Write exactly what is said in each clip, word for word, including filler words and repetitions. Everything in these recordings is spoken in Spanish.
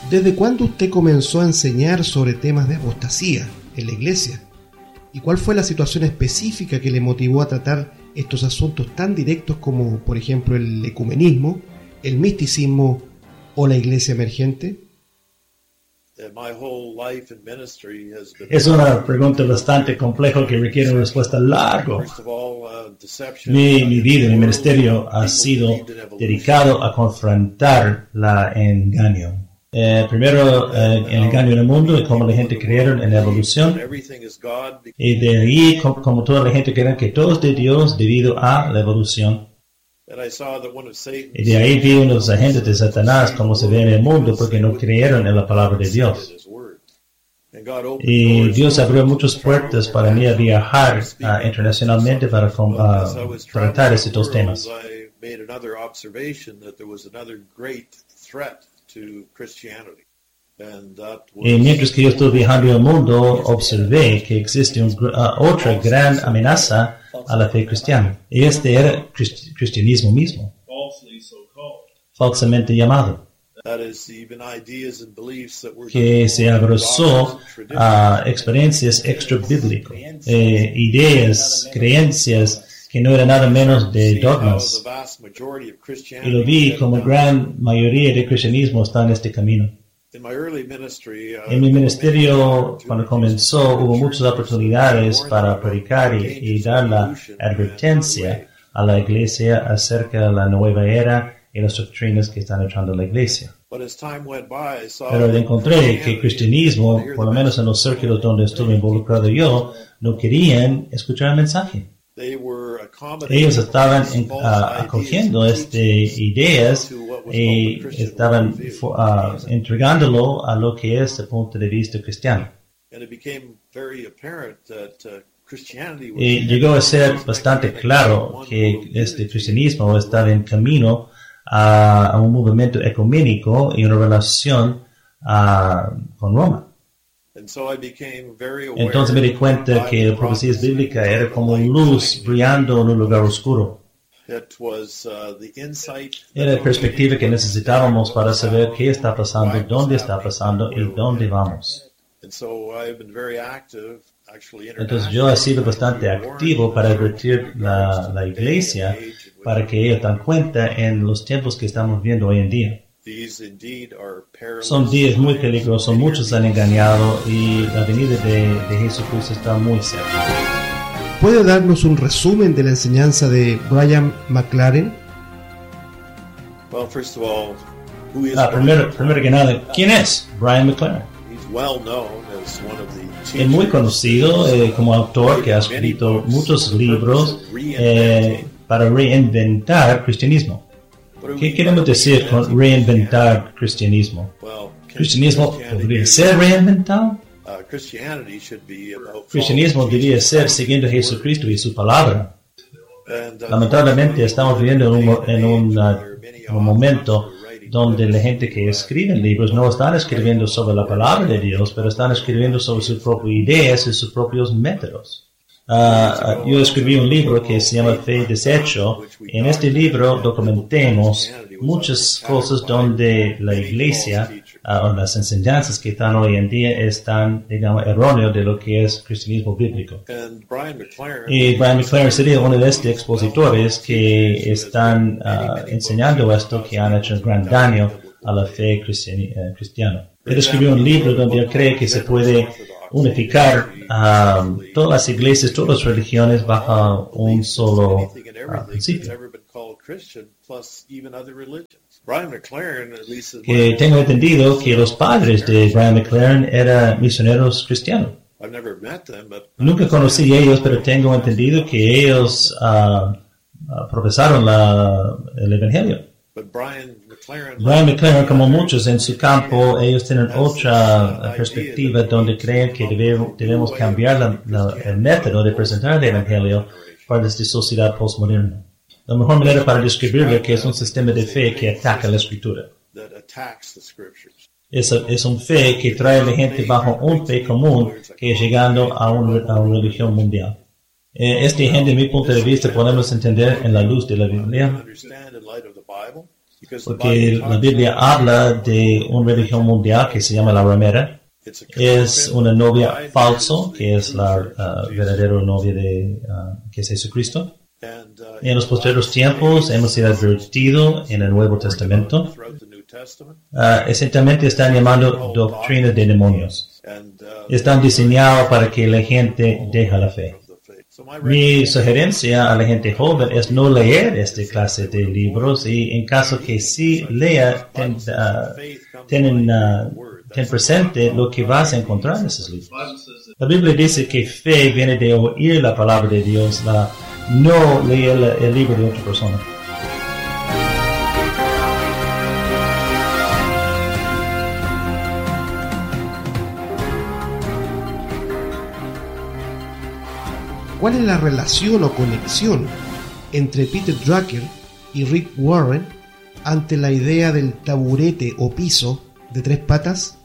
¿Desde cuándo usted comenzó a enseñar sobre temas de apostasía en la iglesia? ¿Y cuál fue la situación específica que le motivó a tratar estos asuntos tan directos como, por ejemplo, el ecumenismo, el misticismo o la iglesia emergente? Es una pregunta bastante compleja que requiere una respuesta larga. Mi, mi vida, mi ministerio ha sido dedicado a confrontar la engaño. Eh, primero, eh, el engaño en el mundo y cómo la gente creyeron en la evolución. Y de ahí, como, como toda la gente cree que todo es de Dios debido a la evolución. Y de ahí vi uno de los agentes de Satanás, como se ve en el mundo, porque no creyeron en la palabra de Dios. Y Dios abrió muchas puertas para mí a viajar uh, internacionalmente para uh, tratar estos dos temas. Y mientras que yo estoy viajando en el mundo, observé que existe un, uh, otra gran amenaza a la fe cristiana. Y este era el crist- cristianismo mismo, falsamente llamado, que se abrazó a experiencias extra-bíblicas, eh, ideas, creencias que no eran nada menos de dogmas. Y lo vi como gran mayoría del cristianismo está en este camino. En mi ministerio, cuando comenzó, hubo muchas oportunidades para predicar y, y dar la advertencia a la iglesia acerca de la nueva era y las doctrinas que están entrando en la iglesia. Pero encontré que el cristianismo, por lo menos en los círculos donde estuve involucrado yo, no querían escuchar el mensaje. Ellos estaban en, uh, acogiendo estas ideas y estaban uh, entregándolo a lo que es el punto de vista cristiano. Y llegó a ser bastante claro que este cristianismo estaba en camino a, a un movimiento ecuménico y una relación uh, con Roma. Entonces me di cuenta que la profecía bíblica era como luz brillando en un lugar oscuro. Era la perspectiva que necesitábamos para saber qué está pasando, dónde está pasando y dónde vamos. Entonces yo he sido bastante activo para advertir la, la iglesia para que ellos den cuenta en los tiempos que estamos viendo hoy en día. Son días muy peligrosos, muchos han engañado y la venida de, de Jesucristo está muy cerca. ¿Puede darnos un resumen de la enseñanza de Brian McLaren? Ah, primero, primero que nada, ¿quién es Brian McLaren? Es muy conocido eh, como autor que ha escrito muchos libros eh, para reinventar cristianismo. ¿Qué queremos decir con reinventar cristianismo? ¿Cristianismo podría ser reinventado? Cristianismo debería ser siguiendo a Jesucristo y su palabra. Lamentablemente estamos viviendo en un, en un, uh, un momento donde la gente que escribe libros no están escribiendo sobre la palabra de Dios, pero están escribiendo sobre sus propias ideas y sus propios métodos. Uh, yo escribí un libro que se llama Fe Deshecho. En este libro documentemos muchas cosas donde la iglesia uh, o las enseñanzas que están hoy en día están, digamos, erróneas de lo que es cristianismo bíblico. Y Brian McLaren sería uno de estos expositores que están uh, enseñando esto, que han hecho un gran daño a la fe cristiana. Él escribió un libro donde él cree que se puede unificar um, todas las iglesias, todas las religiones bajo un solo uh, principio. Que tengo entendido que los padres de Brian McLaren eran misioneros cristianos. Nunca conocí a ellos, pero tengo entendido que ellos uh, uh, profesaron la, el evangelio. Brian McLaren, como muchos en su campo, ellos tienen otra perspectiva donde creen que debemos, debemos cambiar la, la, el método de presentar el evangelio para esta sociedad postmoderna. La mejor manera para describirlo que es un sistema de fe que ataca la escritura. Es, es un fe que trae a la gente bajo un fe común que es llegando a, un, a una religión mundial. Este ejemplo, de mi punto de vista, podemos entender en la luz de la Biblia. porque la Biblia habla de una religión mundial que se llama la ramera. Es una novia falso, que es la uh, verdadera novia de uh, que es Jesucristo. En los posteriores tiempos hemos sido advertidos en el Nuevo Testamento. Uh, esencialmente están llamando doctrina de demonios. Están diseñados para que la gente deje la fe. Mi sugerencia a la gente joven es no leer esta clase de libros, y en caso que sí lea, ten, uh, ten, uh, ten presente lo que vas a encontrar en esos libros. La Biblia dice que fe viene de oír la palabra de Dios, la, no leer el, el libro de otra persona. ¿Cuál es la relación o conexión entre Peter Drucker y Rick Warren ante la idea del taburete o piso de tres patas?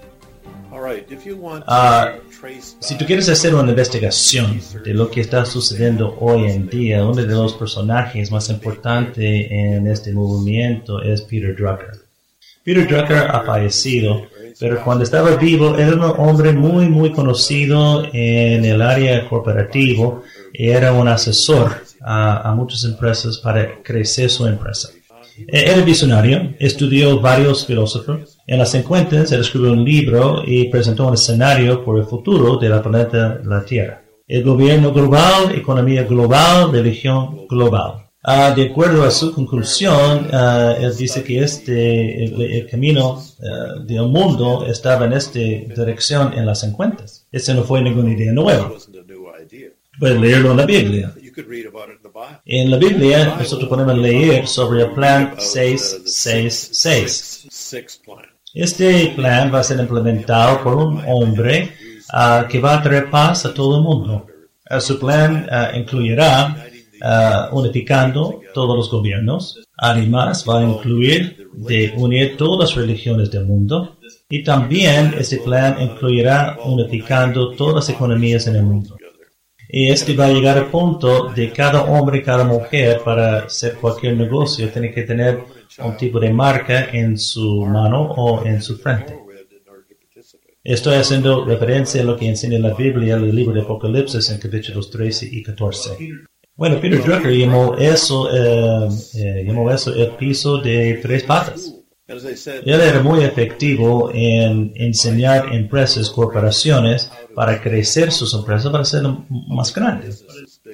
Uh, si tú quieres hacer una investigación de lo que está sucediendo hoy en día, uno de los personajes más importantes en este movimiento es Peter Drucker. Peter Drucker ha fallecido, pero cuando estaba vivo era un hombre muy muy conocido en el área corporativo. Era un asesor a, a muchas empresas para crecer su empresa. Era visionario, estudió varios filósofos. En los cincuenta él escribió un libro y presentó un escenario por el futuro de la planeta la Tierra. El gobierno global, economía global, religión global. Uh, de acuerdo a su conclusión, uh, él dice que este, el, el camino uh, del mundo estaba en esta dirección en los cincuenta. Esa no fue ninguna idea nueva. Puedes leerlo en la Biblia. En la Biblia nosotros podemos leer sobre el plan seiscientos sesenta y seis. Este plan va a ser implementado por un hombre uh, que va a traer paz a todo el mundo. Uh, su plan uh, incluirá uh, unificando todos los gobiernos. Además va a incluir de unir todas las religiones del mundo. Y también este plan incluirá unificando todas las economías en el mundo. Y este va a llegar al punto de cada hombre y cada mujer para hacer cualquier negocio tiene que tener un tipo de marca en su mano o en su frente. Estoy haciendo referencia a lo que enseña la Biblia, el libro de Apocalipsis en capítulos trece y catorce. Bueno, Peter Drucker llamó eso, eh, eh, llamó eso el piso de tres patas. Él era muy efectivo en enseñar empresas, corporaciones, para crecer sus empresas, para ser más grandes.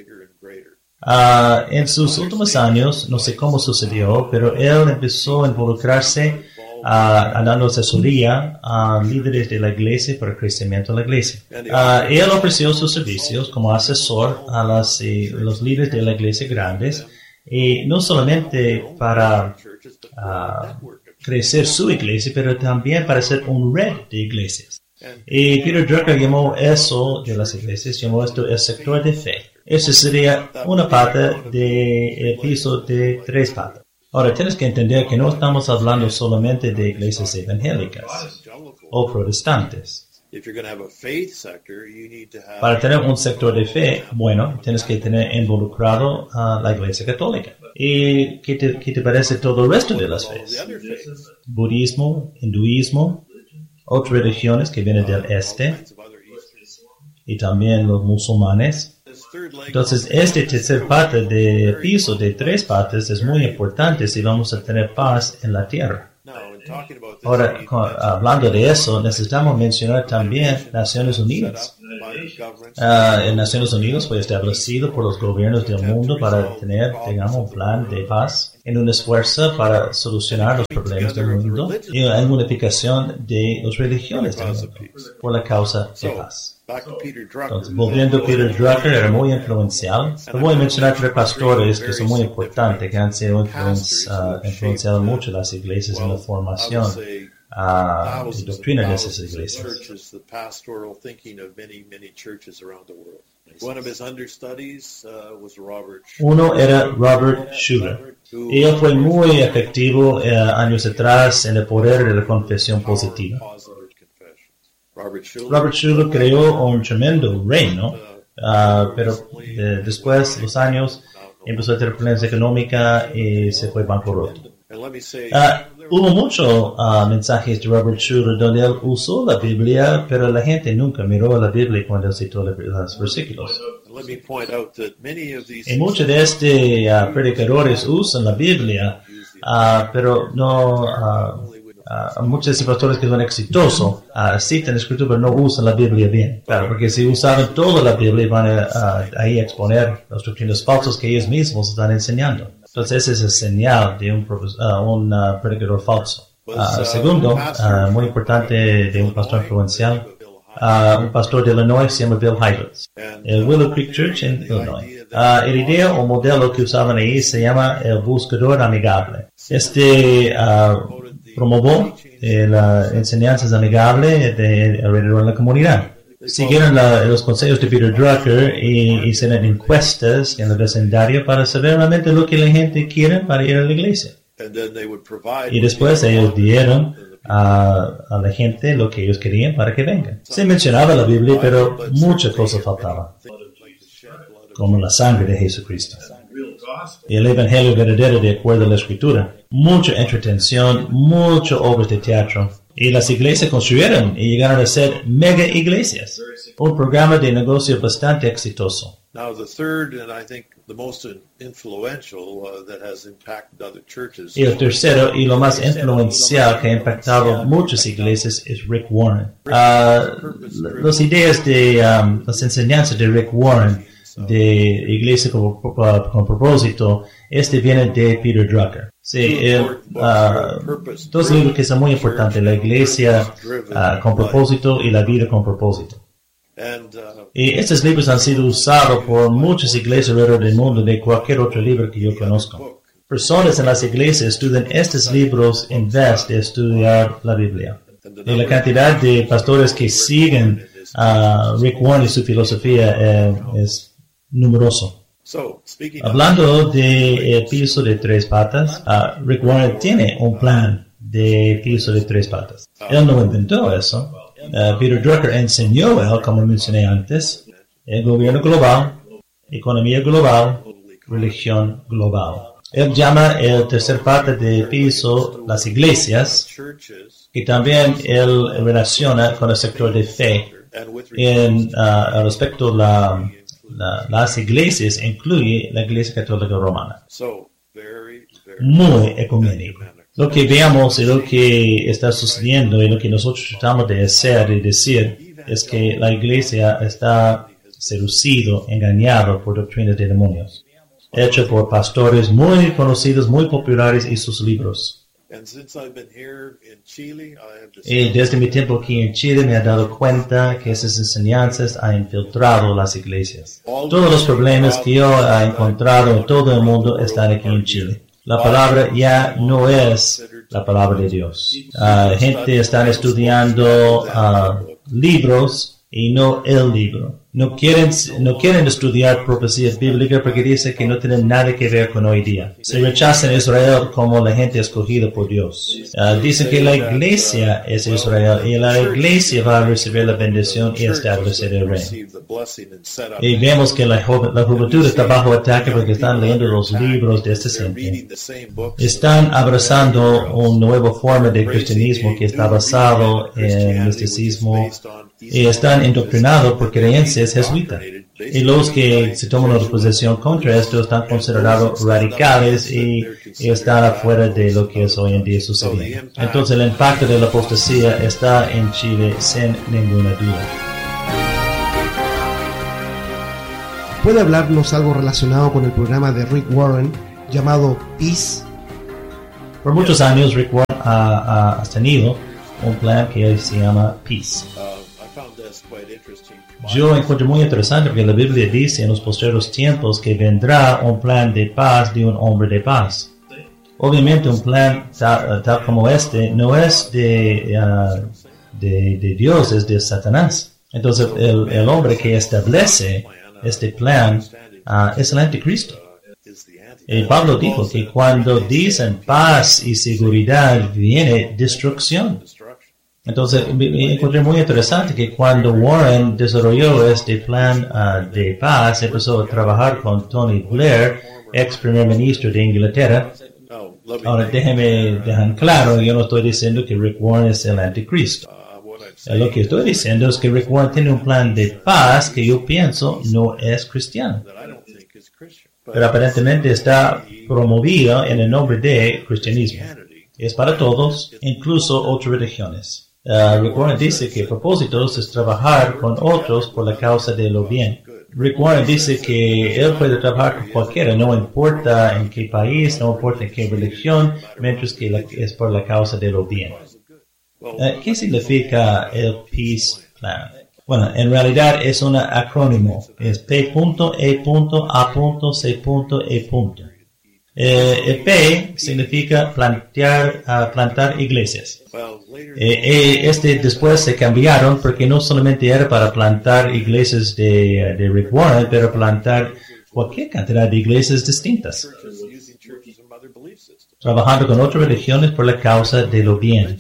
Uh, en sus últimos años, no sé cómo sucedió, pero él empezó a involucrarse, uh, dando asesoría a líderes de la iglesia para el crecimiento de la iglesia. Uh, él ofreció sus servicios como asesor a las, eh, los líderes de la iglesia grandes, y no solamente para uh, crecer su iglesia, pero también para ser un red de iglesias. Y Peter Drucker llamó eso de las iglesias, llamó esto el sector de fe. Ese sería una pata del piso de tres patas. Ahora, tienes que entender que no estamos hablando solamente de iglesias evangélicas o protestantes. Para tener un sector de fe, bueno, tienes que tener involucrado a la iglesia católica. ¿Y qué te, qué te parece todo el resto de las fes? Budismo, hinduismo, otras religiones que vienen del este, y también los musulmanes. Entonces, este tercer pata de piso de tres patas es muy importante si vamos a tener paz en la tierra. Ahora, hablando de eso, necesitamos mencionar también Naciones Unidas. Uh, en Naciones Unidas fue establecido por los gobiernos del mundo para tener, digamos, un plan de paz en un esfuerzo para solucionar los problemas del mundo y en unificación de las religiones del mundo por la causa de paz. Entonces, volviendo a Peter Drucker, era muy influencial. Voy a mencionar tres pastores que son muy importantes, que han sido influenci- uh, influenciados mucho las iglesias en la formación uh, y doctrina de esas iglesias. Uno era Robert Schuller. Y él fue muy efectivo uh, años atrás en el poder de la confesión positiva. Robert Schuller creó un tremendo reino, uh, pero eh, después, los años, empezó a tener problemas económicos y se fue bancarrota. Uh, hubo muchos uh, mensajes de Robert Schuller donde él usó la Biblia, pero la gente nunca miró la Biblia cuando citó los versículos. Y muchos de estos uh, predicadores usan la Biblia, uh, pero no... Uh, Uh, muchos pastores que son exitosos uh, citan la escritura pero no usan la Biblia bien. Claro, porque si usaban toda la Biblia van a, a, a exponer las doctrinas falsas que ellos mismos están enseñando. Entonces ese es el señal de un, uh, un uh, predicador falso. Uh, segundo, uh, muy importante de un pastor influencial, uh, un pastor de Illinois se llama Bill Hybels, el Willow Creek Church en Illinois. Uh, el idea o modelo que usaban ahí se llama el buscador amigable. Este uh, promovió eh, las enseñanzas amigables de, alrededor de la comunidad. Siguieron la, los consejos de Peter Drucker y hicieron encuestas en el vecindario para saber realmente lo que la gente quiere para ir a la iglesia. Y después ellos dieron a, a la gente lo que ellos querían para que vengan. Se mencionaba la Biblia, pero muchas cosas faltaban, como la sangre de Jesucristo y el evangelio verdadero de acuerdo a la escritura. Mucha entretención, muchas obras de teatro. Y las iglesias construyeron y llegaron a ser mega iglesias. Un programa de negocio bastante exitoso. Now the third and I think the most influential uh, that has impacted other churches. Y el tercero y lo más influencial que ha impactado muchas iglesias es Rick Warren. Uh, las ideas de um, las enseñanzas de Rick Warren de iglesia con, con propósito, este viene de Peter Drucker. Sí, el, uh, dos libros que son muy importantes, la iglesia uh, con propósito y la vida con propósito. Y estos libros han sido usados por muchas iglesias alrededor del mundo de cualquier otro libro que yo conozco. Personas en las iglesias estudian estos libros en vez de estudiar la Biblia. Y la cantidad de pastores que siguen a uh, Rick Warren y su filosofía eh, es numeroso. Hablando de el piso de tres patas, uh, Rick Warren tiene un plan de piso de tres patas. Él no inventó eso. Uh, Peter Drucker enseñó él, como mencioné antes, el gobierno global, economía global, religión global. Él llama el tercer parte de piso las iglesias, y también él relaciona con el sector de fe. En uh, respecto a la La, las iglesias incluye la Iglesia Católica Romana. Muy ecuménico. Lo que veamos y lo que está sucediendo y lo que nosotros tratamos de hacer y decir es que la iglesia está seducido, engañado por doctrinas de demonios, hecho por pastores muy conocidos, muy populares y sus libros. Y desde mi tiempo aquí en Chile me he dado cuenta que esas enseñanzas han infiltrado las iglesias. Todos los problemas que yo he encontrado en todo el mundo están aquí en Chile. La palabra ya no es la palabra de Dios. Uh, gente está estudiando uh, libros y no el libro. No quieren, no quieren estudiar profecías bíblicas porque dicen que no tienen nada que ver con hoy día. Se rechazan a Israel como la gente escogida por Dios. Uh, dicen que la iglesia es Israel y la iglesia va a recibir la bendición y establecer el reino. Y vemos que la, ju la juventud está bajo ataque porque están leyendo los libros de este gente. Están abrazando una nueva forma de cristianismo que está basado en misticismo y están indoctrinados por creencias jesuitas. Y los que se toman una posición contra esto están considerados radicales y, y están afuera de lo que es hoy en día sucediendo. Entonces el impacto de la apostasía está en Chile sin ninguna duda. ¿Puede hablarnos algo relacionado con el programa de Rick Warren llamado Peace? Por muchos años Rick Warren ha, ha tenido un plan que se llama Peace. Yo encuentro muy interesante porque la Biblia dice en los postreros tiempos que vendrá un plan de paz de un hombre de paz. Obviamente un plan tal, tal como este no es de, uh, de, de Dios, es de Satanás. Entonces el, el hombre que establece este plan uh, es el anticristo. Y Pablo dijo que cuando dicen paz y seguridad viene destrucción. Entonces, me encontré muy interesante que cuando Warren desarrolló este plan uh, de paz, empezó a trabajar con Tony Blair, ex primer ministro de Inglaterra, Ahora déjeme dejar claro, yo no estoy diciendo que Rick Warren es el anticristo. Lo que estoy diciendo es que Rick Warren tiene un plan de paz que yo pienso no es cristiano. Pero aparentemente está promovido en el nombre de cristianismo. Es para todos, incluso otras religiones. Uh, Rick Warren dice que el propósito es trabajar con otros por la causa de lo bien. Rick Warren dice que él puede trabajar con cualquiera, no importa en qué país, no importa en qué religión, mientras que la, es por la causa de lo bien. Uh, ¿Qué significa el Peace Plan? Bueno, en realidad es un acrónimo. Es P E A C E. Eh, el P significa plantear, uh, plantar iglesias. Eh, eh, este después se cambiaron porque no solamente era para plantar iglesias de, de Rick Warren, pero plantar cualquier cantidad de iglesias distintas, trabajando con otras religiones por la causa de lo bien.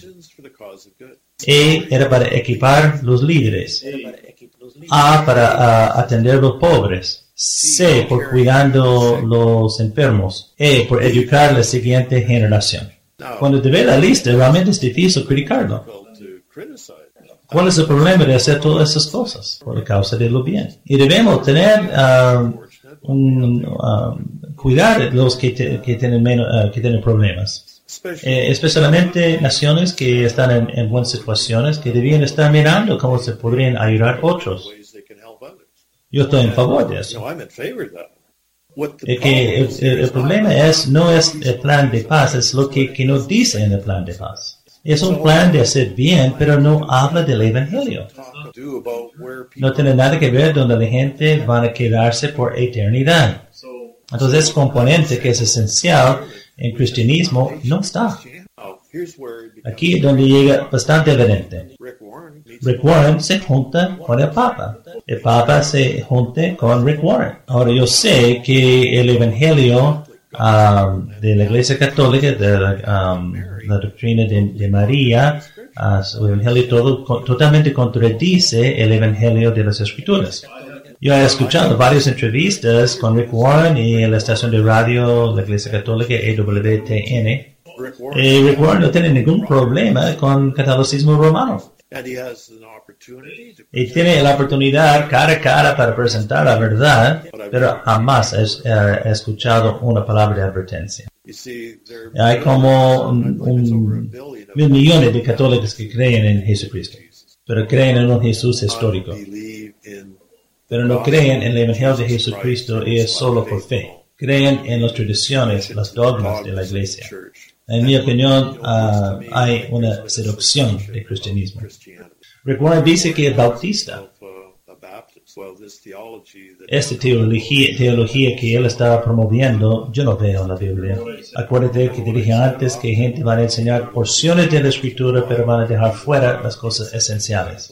E era para equipar los líderes. A para uh, atender los pobres. C por cuidando los enfermos. E por educar la siguiente generación. Cuando te ve la lista, realmente es difícil criticarlo. ¿Cuál es el problema de hacer todas esas cosas? Por la causa de lo bien. Y debemos tener, uh, un, uh, cuidar de los que, te, que, tienen menos, uh, que tienen problemas. Eh, especialmente naciones que están en, en buenas situaciones, que debían estar mirando cómo se podrían ayudar otros. Yo estoy en favor de eso. Es que el, el, el problema es, no es el plan de paz, es lo que, que nos dice en el plan de paz. Es un plan de hacer bien, pero no habla del Evangelio. No tiene nada que ver donde la gente va a quedarse por eternidad. Entonces, ese componente que es esencial en cristianismo no está. Aquí es donde llega bastante evidente. Rick Warren se junta con el Papa. El Papa se junta con Rick Warren. Ahora yo sé que el Evangelio um, de la Iglesia Católica, de la, um, la doctrina de, de María, uh, su Evangelio todo co- totalmente contradice el Evangelio de las Escrituras. Yo he escuchado varias entrevistas con Rick Warren y en la estación de radio de la Iglesia Católica E W T N. Y Rick Warren no tiene ningún problema con catolicismo romano. Y tiene la oportunidad cara a cara para presentar la verdad, pero jamás he, he escuchado una palabra de advertencia. Hay como un, un, mil millones de católicos que creen en Jesucristo, pero creen en un Jesús histórico. Pero no creen en el Evangelio de Jesucristo y es solo por fe. Creen en las tradiciones, las dogmas de la Iglesia. En mi opinión, uh, hay una seducción de cristianismo. Rick Warren dice que es bautista. Esta teología, teología que él estaba promoviendo, yo no veo en la Biblia. Acuérdate que te dije antes que gente va a enseñar porciones de la Escritura, pero van a dejar fuera las cosas esenciales.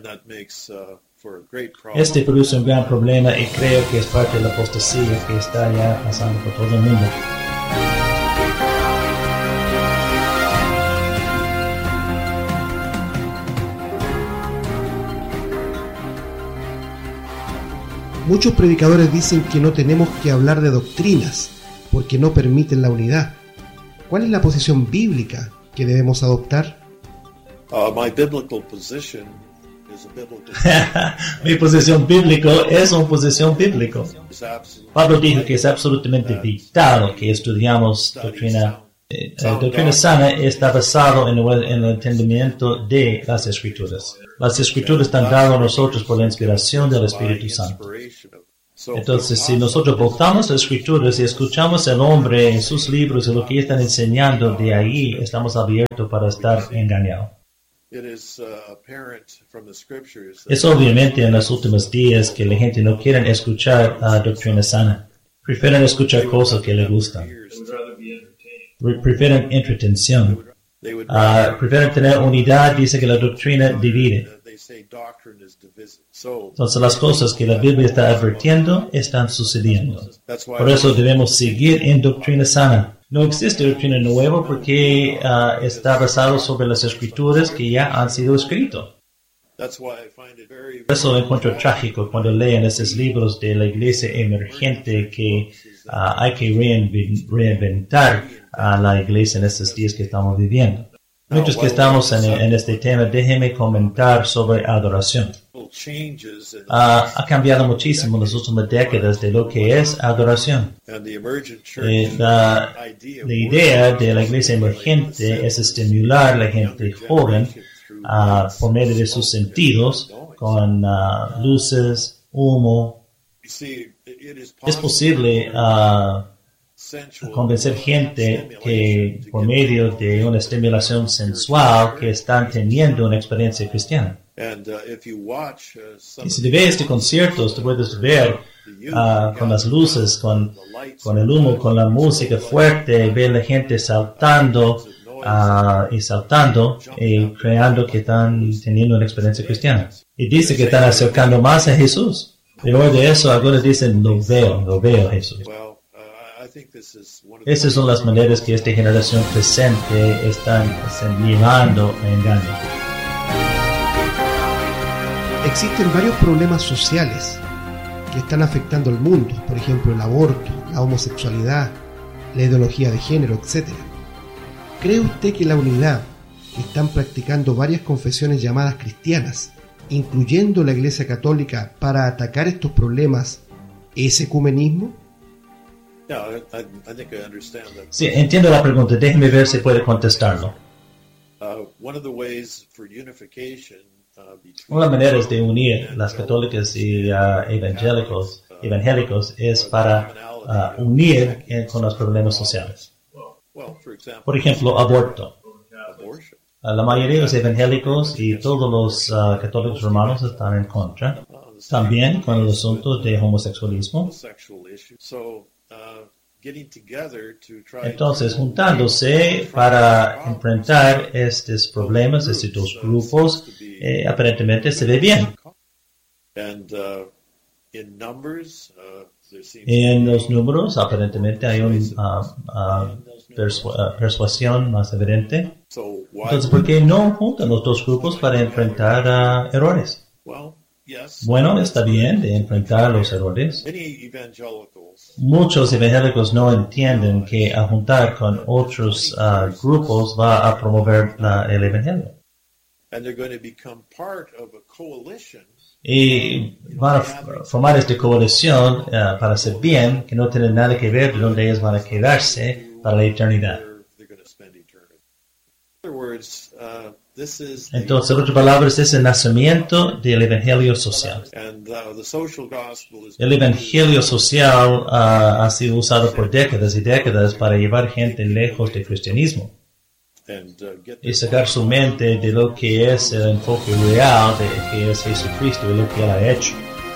Este produce un gran problema y creo que es parte de la apostasía que está ya pasando por todo el mundo. Muchos predicadores dicen que no tenemos que hablar de doctrinas porque no permiten la unidad. ¿Cuál es la posición bíblica que debemos adoptar? Uh, my biblical position is a biblical Mi posición bíblica es una posición bíblica. is absolutely Pablo dijo que es absolutamente vital que estudiamos doctrina. Eh, la doctrina sana está basado en el, en el entendimiento de las Escrituras. Las Escrituras están dadas a nosotros por la inspiración del Espíritu Santo. Entonces, si nosotros voltamos las Escrituras y escuchamos al hombre en sus libros y lo que están enseñando, de ahí estamos abiertos para estar engañados. Es obviamente en los últimos días que la gente no quiere escuchar uh, doctrina sana. Prefieren escuchar cosas que les gustan. Prefieren entretención. Uh, prefieren tener unidad, dice que la doctrina divide. Entonces las cosas que la Biblia está advirtiendo están sucediendo. Por eso debemos seguir en doctrina sana. No existe doctrina nueva porque uh, está basado sobre las escrituras que ya han sido escritas. Por eso lo encuentro trágico cuando leen esos libros de la iglesia emergente que uh, hay que reinventar a la iglesia en estos días que estamos viviendo. Mientras que estamos en, en este tema, déjeme comentar sobre adoración. Uh, ha cambiado muchísimo en las últimas décadas de lo que es adoración. Eh, la, la idea de la iglesia emergente es estimular a la gente joven uh, por medio de sus sentidos con uh, luces, humo. Es posible uh, convencer gente que por medio de una estimulación sensual que están teniendo una experiencia cristiana. Y si te ves este concierto, te puedes ver uh, con las luces, con, con el humo, con la música fuerte, ver la gente saltando uh, y saltando y creando que están teniendo una experiencia cristiana. Y dice que están acercando más a Jesús. Y luego de eso, algunos dicen, lo veo, lo veo a Jesús. Esas son las maneras que esta generación presente están, están llevando a engaño. Existen varios problemas sociales que están afectando al mundo, por ejemplo el aborto, la homosexualidad, la ideología de género, etcétera. ¿Cree usted que la unidad que están practicando varias confesiones llamadas cristianas, incluyendo la Iglesia Católica, para atacar estos problemas, es ecumenismo? Sí, entiendo la pregunta. Déjeme ver si puede contestarlo. Una de las maneras de unir las católicas y uh, evangélicos, evangélicos es para uh, unir eh, con los problemas sociales. Por ejemplo, aborto. Uh, la mayoría de los evangélicos y todos los uh, católicos romanos están en contra. También con el asunto de homosexualismo. Entonces, juntándose para enfrentar estos problemas, estos dos grupos, eh, aparentemente se ve bien. En los números, aparentemente hay una uh, uh, persu uh, persuasión más evidente. Entonces, ¿por qué no juntan los dos grupos para enfrentar uh, errores? Bueno, está bien de enfrentar los errores. Muchos evangélicos no entienden que a juntar con otros uh, grupos va a promover la, el evangelio. Y van a formar esta coalición uh, para hacer bien, que no tiene nada que ver de dónde ellos van a quedarse para la eternidad. Entonces, en otras palabras, es el nacimiento del evangelio social. El evangelio social uh, ha sido usado por décadas y décadas para llevar gente lejos del cristianismo y sacar su mente de lo que es el enfoque real de que es Jesucristo y lo que Él ha hecho.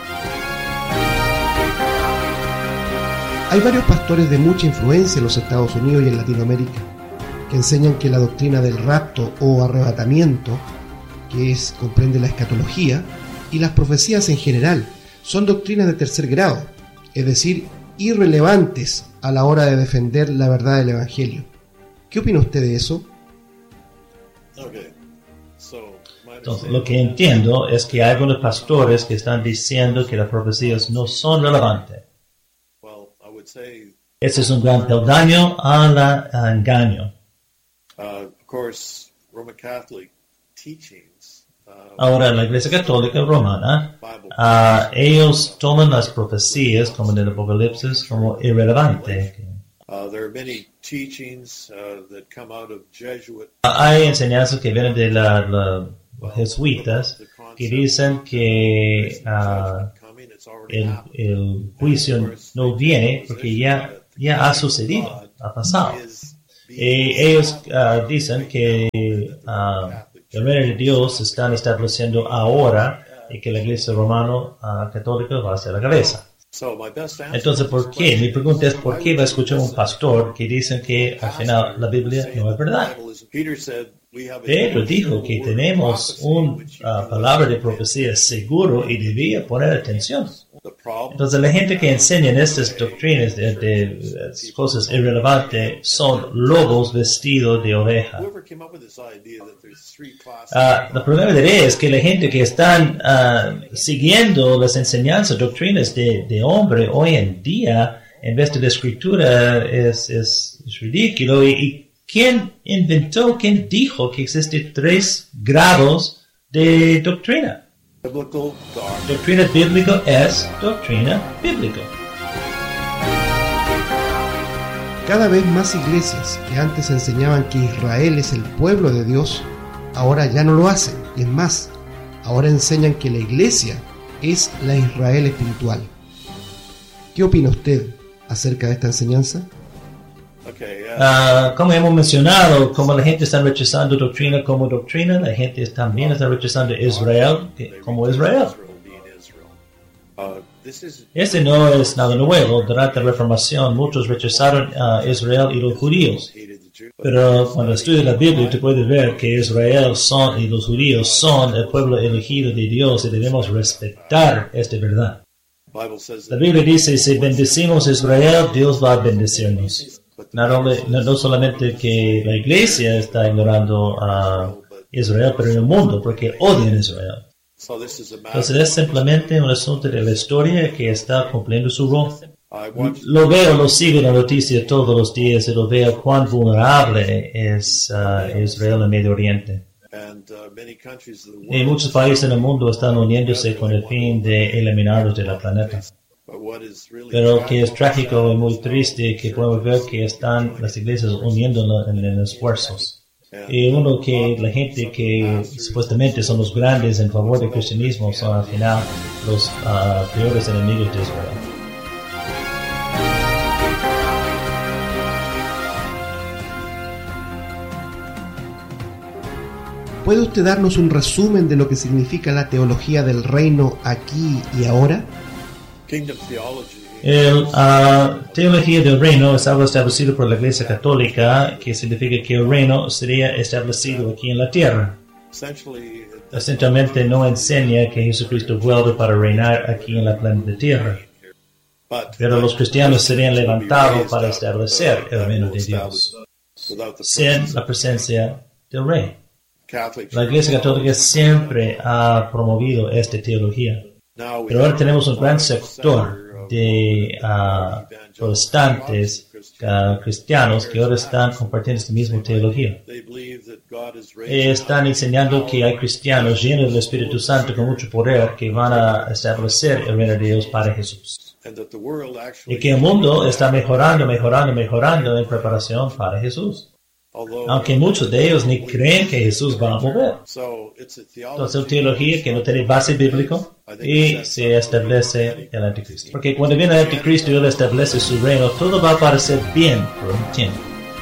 Hay varios pastores de mucha influencia en los Estados Unidos y en Latinoamérica que enseñan que la doctrina del rapto o arrebatamiento, que es, comprende la escatología, y las profecías en general, son doctrinas de tercer grado, es decir, irrelevantes a la hora de defender la verdad del Evangelio. ¿Qué opina usted de eso? Entonces, lo que entiendo es que hay algunos pastores que están diciendo que las profecías no son relevantes. Ese es un gran peldaño al engaño. Ahora, la Iglesia Católica Romana, uh, ellos toman las profecías, como en el Apocalipsis, como irrelevantes. Hay enseñanzas que vienen de la, la, los jesuitas que dicen que uh, el, el juicio no viene porque ya, ya ha sucedido, ha pasado. Y ellos uh, dicen que uh, el reino de Dios se están estableciendo ahora y que la Iglesia Romana uh, Católica va a ser la cabeza. Entonces, ¿por qué? Mi pregunta es, ¿por qué va a escuchar un pastor que dice que al final la Biblia no es verdad? Pedro dijo que tenemos una uh, palabra de profecía seguro y debía poner atención. Entonces, la gente que enseña estas doctrinas de, de, de cosas irrelevantes son lobos vestidos de oveja. Uh, el problema de es que la gente que están uh, siguiendo las enseñanzas, doctrinas de, de hombre hoy en día, en vez de la escritura es, es, es ridículo. Y, y ¿quién inventó, quién dijo que existen tres grados de doctrina? Biblical doctrine. Doctrina bíblica es doctrina bíblica. Cada vez más iglesias que antes enseñaban que Israel es el pueblo de Dios, ahora ya no lo hacen. Y es más, ahora enseñan que la iglesia es la Israel espiritual. ¿Qué opina usted acerca de esta enseñanza? Okay, uh, Uh, como hemos mencionado, como la gente está rechazando doctrina como doctrina, la gente también está rechazando Israel que- como Israel. being Israel. Uh, this is Este no es nada nuevo. Durante la Reformación muchos rechazaron a Israel y los judíos. hated the Jews. Pero cuando estudias la Biblia te puedes ver que Israel son y los judíos son el pueblo elegido de Dios y debemos respetar esta verdad. The Bible says La that Biblia dice, si bendecimos a Israel, Dios va a bendecirnos. No, no, no solamente que la iglesia está ignorando a Israel, pero en el mundo, porque odian a Israel. so. This is a matter. Entonces es simplemente un asunto de la historia que está cumpliendo su rol. I watched Lo veo, lo sigo en la noticia todos los días y lo veo cuán vulnerable es uh, Israel en Medio Oriente. and uh, many countries of the Y world. muchos países en el mundo están uniéndose con el fin de eliminarlos de la planeta. But what is really Pero que es tragic trágico y muy triste que podemos ver que están las iglesias uniéndonos en, en esfuerzos. Y uno que la gente que supuestamente son los grandes en favor del cristianismo son al final los uh, peores enemigos de Israel. ¿Puede usted darnos un resumen de lo que significa la teología del reino aquí y ahora? Kingdom theology El uh, teología del reino es algo establecido por la Iglesia Católica, que significa que el reino sería establecido aquí en la tierra. essentially it Esencialmente no enseña que Jesucristo vuelve para reinar aquí en la planeta Tierra, but pero los cristianos serían levantados para establecer el reino de Dios, without the sin la presencia del rey. Catholic La Iglesia Católica siempre ha promovido esta teología, now we pero ahora have tenemos un gran a sector de uh, protestantes, uh, cristianos, que ahora están compartiendo esta misma teología. They believe that God is Y raising están enseñando que hay cristianos llenos del Espíritu Santo con mucho poder que van a establecer el reino de Dios para Jesús. and that the world actually Y que el mundo está mejorando, mejorando, mejorando en preparación para Jesús. although Aunque muchos de ellos ni creen que Jesús va a volver. so it's a Entonces, es una theology teología que no tiene base bíblica y se establece el anticristo. Porque cuando viene el anticristo y él establece su reino, todo va a parecer bien por un tiempo.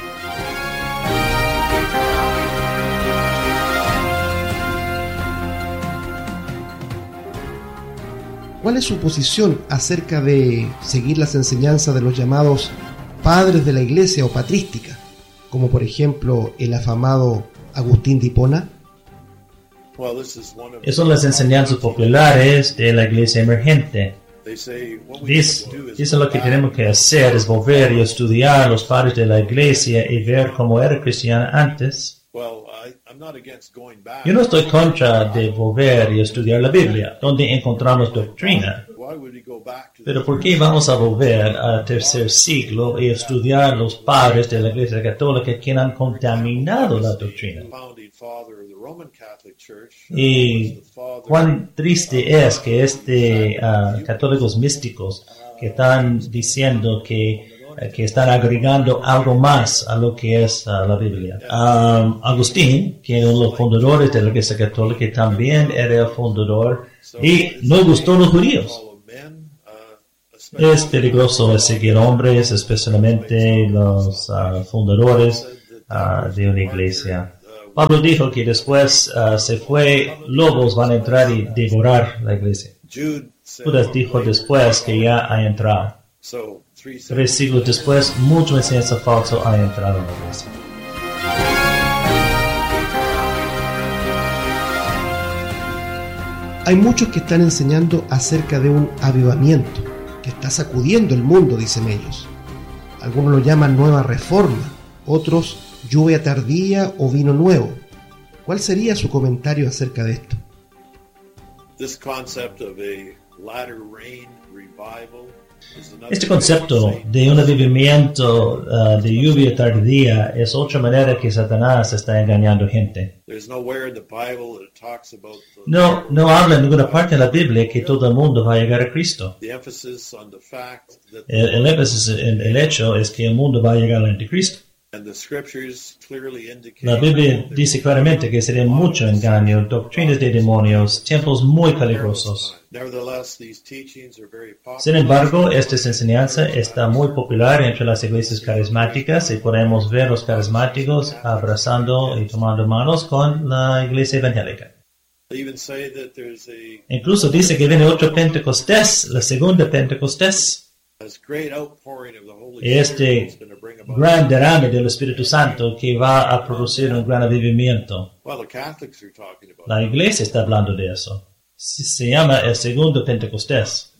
¿Cuál es su posición acerca de seguir las enseñanzas de los llamados padres de la iglesia o patrística, como por ejemplo el afamado Agustín de Hipona? well this is one of Esas son las enseñanzas populares de la iglesia emergente. they say what we Dice, need to do is dice lo go que back. tenemos que hacer es volver y estudiar a los padres de la iglesia y ver cómo era cristiana antes. well I, I'm not against going back. Yo no estoy contra de volver y estudiar la Biblia, donde encontramos doctrina. Why would we go back to Pero the ¿por qué vamos a volver al tercer siglo y estudiar los padres de la iglesia católica que han contaminado la doctrina? founding father of the Roman Catholic Church? Y was the father cuán triste es que este ah, católicos místicos que están diciendo que, eh, que están agregando algo más a lo que es ah, la Biblia. Um, Agustín, que es uno de los fundadores de la iglesia católica, también era el fundador y no gustó a los judíos. follow men, uh, Es peligroso seguir hombres, especialmente los ah, fundadores ah, de una iglesia. Pablo dijo que después ah, se fue, lobos van a entrar y devorar la iglesia. Jude said, Judas dijo después que ya ha entrado. so three Tres siglos después, mucha enseñanza falsa ha entrado en la iglesia. Hay muchos que están enseñando acerca de un avivamiento que está sacudiendo el mundo, dicen ellos. Algunos lo llaman nueva reforma, otros lluvia tardía o vino nuevo. ¿Cuál sería su comentario acerca de esto? this concept of a latter rain revival Este concepto de un avivamiento uh, de lluvia tardía es otra manera que Satanás está engañando gente. No, no habla en ninguna parte de la Biblia que todo el mundo va a llegar a Cristo. El, el énfasis en el hecho es que el mundo va a llegar al anticristo. La Biblia dice claramente que sería mucho engaño, doctrinas de demonios, tiempos muy peligrosos. Sin embargo, esta enseñanza está muy popular entre las iglesias carismáticas y podemos ver los carismáticos abrazando y tomando manos con la iglesia evangélica. Incluso dice que viene otro Pentecostés, la segunda Pentecostés. Este gran derrame del Espíritu Santo que va a producir un gran avivamiento. La iglesia está hablando de eso. Se llama el segundo Pentecostés.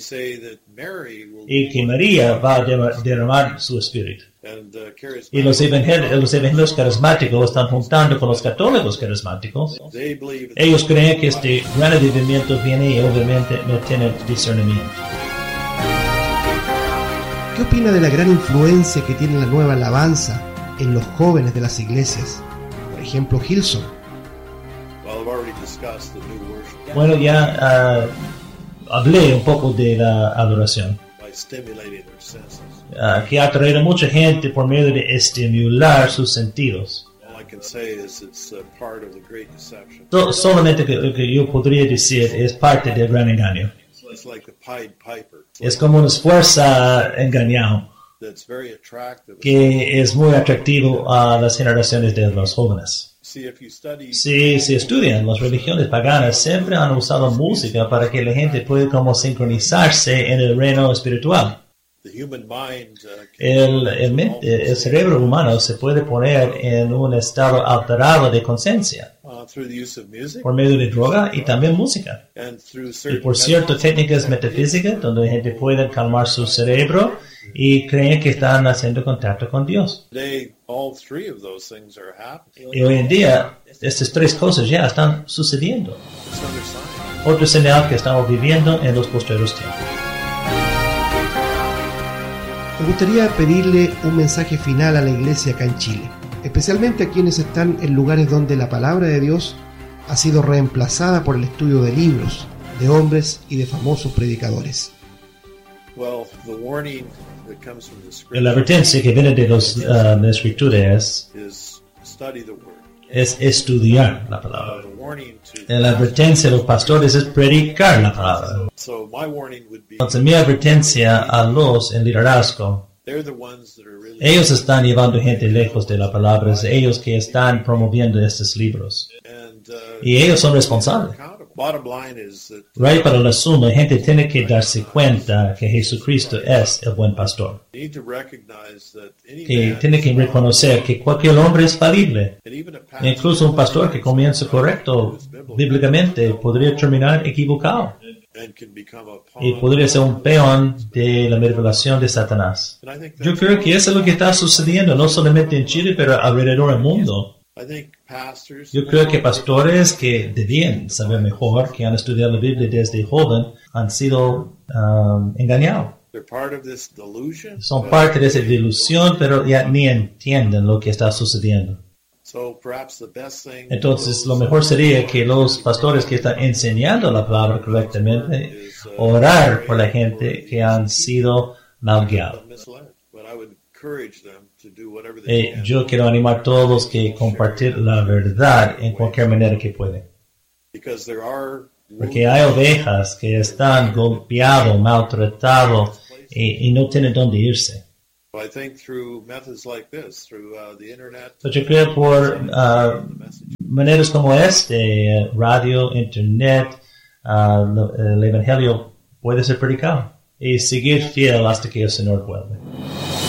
Y que María va a derramar su espíritu. Y los evangelios, los evangelios carismáticos están juntando con los católicos carismáticos. Ellos creen que este gran avivamiento viene y obviamente no tienen discernimiento. ¿Qué opina de la gran influencia que tiene la nueva alabanza en los jóvenes de las iglesias? Por ejemplo, Hillsong. Bueno, ya uh, hablé un poco de la adoración, uh, que ha traído a mucha gente por medio de estimular sus sentidos. So, solamente que, lo que yo podría decir es parte del gran engaño. Es como una fuerza engañada que es muy atractivo a las generaciones de los jóvenes. Si se estudian, las religiones paganas siempre han usado música para que la gente pueda como sincronizarse en el reino espiritual. El, el, mente, el cerebro humano se puede poner en un estado alterado de conciencia por medio de droga y también música. Y por ciertas técnicas metafísicas donde la gente puede calmar su cerebro y creen que están haciendo contacto con Dios. Y hoy en día, estas tres cosas ya están sucediendo. Otra señal que estamos viviendo en los postreros tiempos. Me gustaría pedirle un mensaje final a la iglesia acá en Chile, especialmente a quienes están en lugares donde la palabra de Dios ha sido reemplazada por el estudio de libros, de hombres y de famosos predicadores. La advertencia que viene de los, uh, la escritura es, es estudiar la palabra. La advertencia de los pastores es predicar la palabra. Entonces mi advertencia a los en liderazgo, ellos están llevando gente lejos de la palabra, es ellos que están promoviendo estos libros. Y ellos son responsables. Right, para la suma, la gente tiene que darse cuenta que Jesucristo es el buen pastor. Que tiene que reconocer que cualquier hombre es falible. Incluso un pastor que comienza correcto bíblicamente podría terminar equivocado. Y podría ser un peón de la revelación de Satanás. Yo creo que eso es lo que está sucediendo, no solamente en Chile, pero alrededor del mundo. Yo creo que pastores que debían saber mejor, que han estudiado la Biblia desde joven, han sido um, engañados. Son parte de esa ilusión, pero ya ni entienden lo que está sucediendo. Entonces, lo mejor sería que los pastores que están enseñando la palabra correctamente, orar por la gente que han sido mal guiados. Eh, yo quiero animar a todos que compartir la verdad en cualquier manera que pueden. Porque hay ovejas que están golpeadas, maltratadas y, y no tienen dónde irse. So yo creo por uh, maneras como este, radio, internet, uh, el evangelio puede ser predicado y seguir fiel hasta que el Señor vuelva.